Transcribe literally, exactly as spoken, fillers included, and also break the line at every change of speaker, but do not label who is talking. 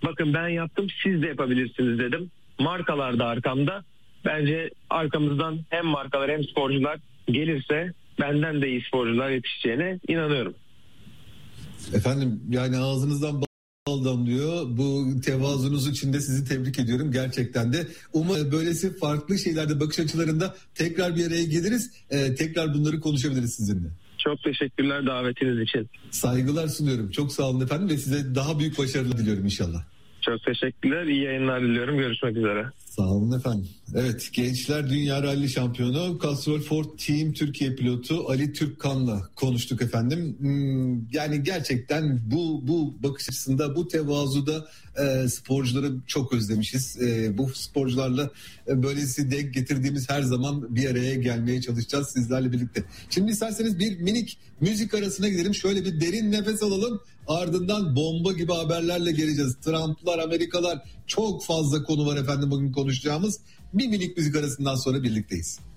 bakın ben yaptım, siz de yapabilirsiniz dedim. Markalar da arkamda. Bence arkamızdan hem markalar hem sporcular gelirse benden de iyi sporcular yetişeceğine inanıyorum.
Efendim yani ağzınızdan bal damlıyor. Bu tevazunuz için de sizi tebrik ediyorum gerçekten de. Umarım böylesi farklı şeylerde, bakış açılarında tekrar bir araya geliriz. Ee, tekrar bunları konuşabiliriz sizinle.
Çok teşekkürler davetiniz için.
Saygılar sunuyorum. Çok sağ olun efendim ve size daha büyük başarılar diliyorum inşallah.
Çok teşekkürler. İyi yayınlar diliyorum. Görüşmek üzere.
Sağ olun efendim. Evet, Gençler Dünya Rally Şampiyonu Castrol Ford Team Türkiye pilotu Ali Türkkan'la konuştuk efendim. Hmm, yani gerçekten bu bu bakış açısında, bu tevazuda e, sporcuları çok özlemişiz. E, bu sporcularla e, böylesi denk getirdiğimiz her zaman bir araya gelmeye çalışacağız sizlerle birlikte. Şimdi isterseniz bir minik müzik arasına gidelim. Şöyle bir derin nefes alalım. Ardından bomba gibi haberlerle geleceğiz. Trump'lar, Amerikalar, çok fazla konu var efendim bugün konuşacağımız. Bir minik müzik arasından sonra birlikteyiz.